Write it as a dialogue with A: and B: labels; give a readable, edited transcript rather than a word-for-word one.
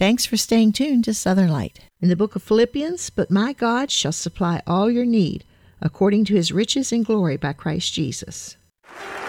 A: Thanks for staying tuned to Southern Light. In the book of Philippians, "But my God shall supply all your need, according to his riches in glory by Christ Jesus."